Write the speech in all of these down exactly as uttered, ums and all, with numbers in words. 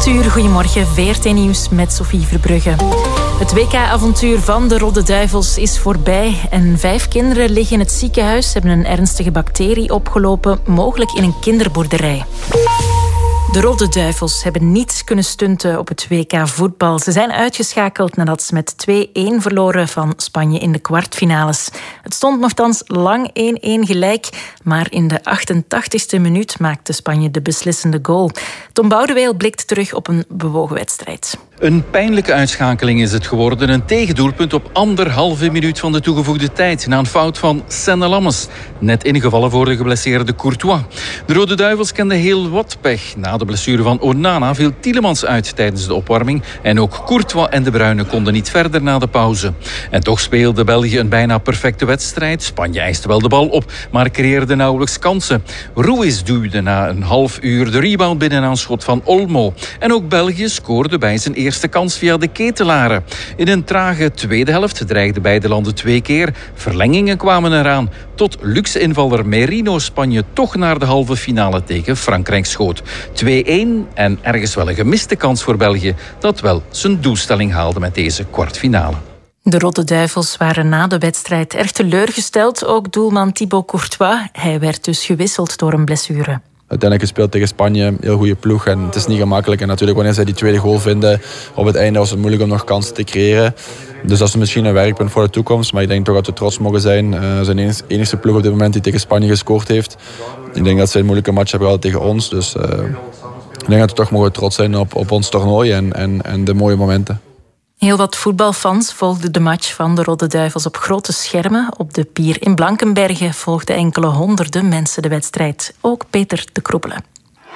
acht uur, goedemorgen, V R T Nieuws met Sophie Verbrugge. Het W K-avontuur van de Rode Duivels is voorbij en vijf kinderen liggen in het ziekenhuis, hebben een ernstige bacterie opgelopen, mogelijk in een kinderboerderij. De Rode Duivels hebben niet kunnen stunten op het W K voetbal. Ze zijn uitgeschakeld nadat ze met twee-een verloren van Spanje in de kwartfinales. Het stond nochtans lang één-één gelijk, maar in de achtentachtigste minuut maakte Spanje de beslissende goal. Tom Boudewijn blikt terug op een bewogen wedstrijd. Een pijnlijke uitschakeling is het geworden. Een tegendoelpunt op anderhalve minuut van de toegevoegde tijd. Na een fout van Senne Lammes. Net ingevallen voor de geblesseerde Courtois. De Rode Duivels kenden heel wat pech. Na de blessure van Onana viel Tielemans uit tijdens de opwarming. En ook Courtois en De Bruyne konden niet verder na de pauze. En toch speelde België een bijna perfecte wedstrijd. Spanje eiste wel de bal op, maar creëerde nauwelijks kansen. Ruiz duwde na een half uur de rebound binnen aan een schot van Olmo. En ook België scoorde bij zijn eerste kans via de Ketelaren. In een trage tweede helft dreigden beide landen twee keer. Verlengingen kwamen eraan. Tot luxe invaller Merino Spanje toch naar de halve finale tegen Frankrijk schoot. twee-één en ergens wel een gemiste kans voor België, dat wel zijn doelstelling haalde met deze kwartfinale. De Rode Duivels waren na de wedstrijd erg teleurgesteld. Ook doelman Thibaut Courtois. Hij werd dus gewisseld door een blessure. Uiteindelijk gespeeld tegen Spanje, een heel goede ploeg en het is niet gemakkelijk. En natuurlijk wanneer zij die tweede goal vinden, op het einde was het moeilijk om nog kansen te creëren. Dus dat is misschien een werkpunt voor de toekomst, maar ik denk toch dat we trots mogen zijn. Uh, ze zijn de enige ploeg op dit moment die tegen Spanje gescoord heeft. Ik denk dat ze een moeilijke match hebben gehad tegen ons, dus uh, ik denk dat we toch mogen trots zijn op, op ons toernooi en, en, en de mooie momenten. Heel wat voetbalfans volgden de match van de Rode Duivels op grote schermen. Op de pier in Blankenberge volgden enkele honderden mensen de wedstrijd. Ook Peter de Kroebelen.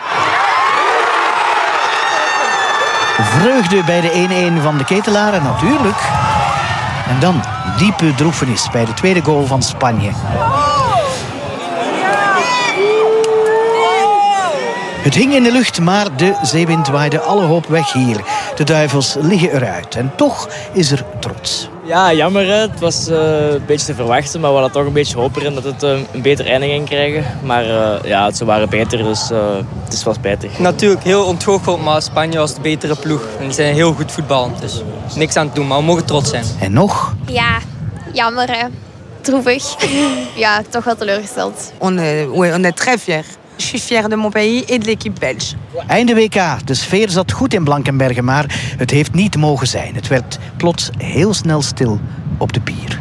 Vreugde bij de één-één van de Ketelaren, natuurlijk. En dan diepe droefenis bij de tweede goal van Spanje. Het hing in de lucht, maar de zeewind waaide alle hoop weg hier. De Duivels liggen eruit en toch is er trots. Ja, jammer. Hè. Het was uh, een beetje te verwachten, maar we hadden toch een beetje hoop erin dat het uh, een betere eindig ging krijgen. Maar uh, ja, ze waren beter, dus uh, het is wel spijtig. Natuurlijk heel ontgoocheld, maar Spanje was de betere ploeg. En die zijn heel goed voetballend, dus niks aan te doen, maar we mogen trots zijn. En nog? Ja, jammer hè. Droevig. Ja, toch wel teleurgesteld. On est, ouais, on est très fiers. Je suis fier de mon pays et de l'équipe belge. Einde W K. De sfeer zat goed in Blankenberge, maar het heeft niet mogen zijn. Het werd plots heel snel stil op de pier.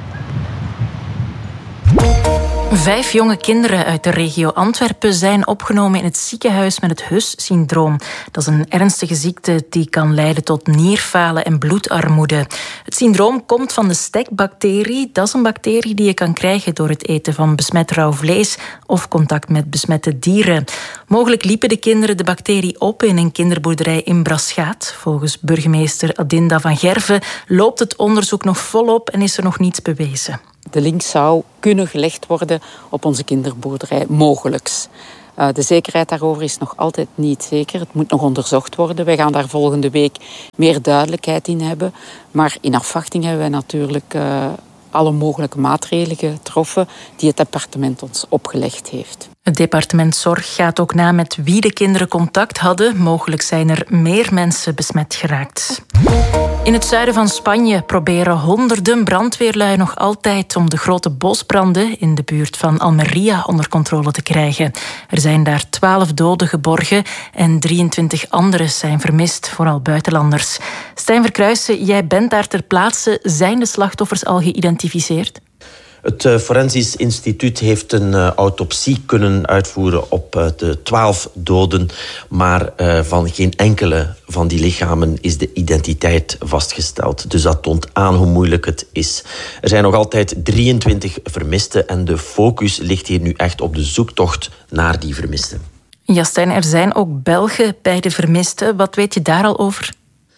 Vijf jonge kinderen uit de regio Antwerpen zijn opgenomen in het ziekenhuis met het H U S-syndroom. Dat is een ernstige ziekte die kan leiden tot nierfalen en bloedarmoede. Het syndroom komt van de stekbacterie. Dat is een bacterie die je kan krijgen door het eten van besmet rauw vlees of contact met besmette dieren. Mogelijk liepen de kinderen de bacterie op in een kinderboerderij in Braschaat. Volgens burgemeester Adinda van Gerven loopt het onderzoek nog volop en is er nog niets bewezen. De link zou kunnen gelegd worden op onze kinderboerderij, mogelijks. Uh, de zekerheid daarover is nog altijd niet zeker. Het moet nog onderzocht worden. Wij gaan daar volgende week meer duidelijkheid in hebben. Maar in afwachting hebben wij natuurlijk uh, alle mogelijke maatregelen getroffen die het departement ons opgelegd heeft. Het departement Zorg gaat ook na met wie de kinderen contact hadden. Mogelijk zijn er meer mensen besmet geraakt. In het zuiden van Spanje proberen honderden brandweerlui nog altijd om de grote bosbranden in de buurt van Almería onder controle te krijgen. Er zijn daar twaalf doden geborgen en drieëntwintig anderen zijn vermist, vooral buitenlanders. Stijn Verkruijsen, jij bent daar ter plaatse. Zijn de slachtoffers al geïdentificeerd? Het uh, Forensisch Instituut heeft een uh, autopsie kunnen uitvoeren op uh, de twaalf doden. Maar uh, van geen enkele van die lichamen is de identiteit vastgesteld. Dus dat toont aan hoe moeilijk het is. Er zijn nog altijd drieëntwintig vermisten en de focus ligt hier nu echt op de zoektocht naar die vermisten. Ja, Stijn, er zijn ook Belgen bij de vermisten. Wat weet je daar al over?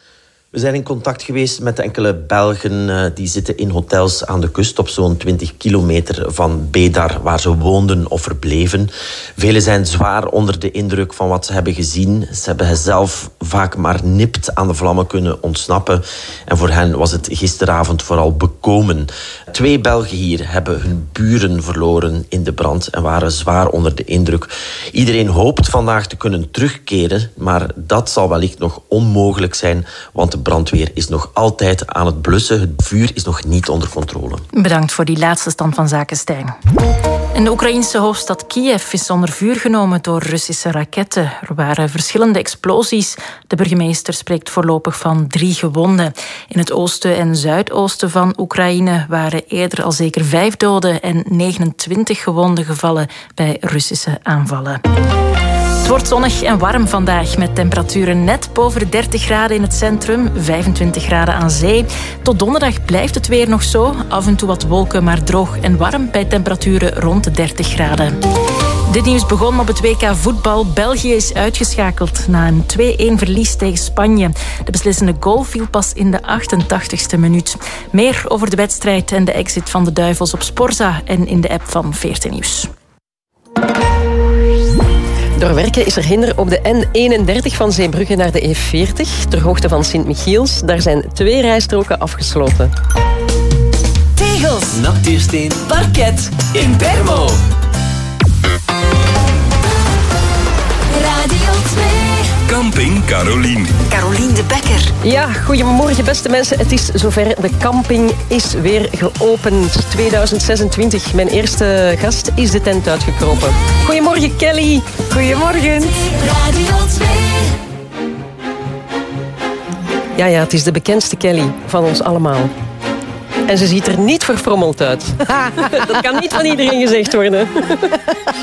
We zijn in contact geweest met enkele Belgen uh, die zitten in hotels aan de kust op zo'n twintig kilometer van Bedar, waar ze woonden of verbleven. Velen zijn zwaar onder de indruk van wat ze hebben gezien. Ze hebben zelf vaak maar nipt aan de vlammen kunnen ontsnappen. En voor hen was het gisteravond vooral bekomen. Twee Belgen hier hebben hun buren verloren in de brand en waren zwaar onder de indruk. Iedereen hoopt vandaag te kunnen terugkeren, maar dat zal wellicht nog onmogelijk zijn, want de brandweer is nog altijd aan het blussen. Het vuur is nog niet onder controle. Bedankt voor die laatste stand van zaken, Stijn. En de Oekraïnse hoofdstad Kiev is onder vuur genomen door Russische raketten. Er waren verschillende explosies. De burgemeester spreekt voorlopig van drie gewonden. In het oosten en zuidoosten van Oekraïne waren eerder al zeker vijf doden en negenentwintig gewonden gevallen bij Russische aanvallen. Het wordt zonnig en warm vandaag met temperaturen net boven de dertig graden in het centrum, vijfentwintig graden aan zee. Tot donderdag blijft het weer nog zo. Af en toe wat wolken, maar droog en warm bij temperaturen rond de dertig graden. Dit nieuws begon op het W K voetbal. België is uitgeschakeld na een twee-een verlies tegen Spanje. De beslissende goal viel pas in de achtentachtigste minuut. Meer over de wedstrijd en de exit van de Duivels op Sporza en in de app van veertien Nieuws. Door werken is er hinder op de N eenendertig van Zeebrugge naar de E veertig, ter hoogte van Sint-Michiels. Daar zijn twee rijstroken afgesloten. Tegels, natuursteen, parket, Impermo. Radio twee. Camping Carolien. Carolien de Bekker. Ja, goedemorgen beste mensen. Het is zover. De camping is weer geopend. tweeduizend zesentwintig. Mijn eerste gast is de tent uitgekropen. Goedemorgen Kelly. Goedemorgen. Radio twee. Ja, ja, het is de bekendste Kelly van ons allemaal. En ze ziet er niet verfrommeld uit. Dat kan niet van iedereen gezegd worden.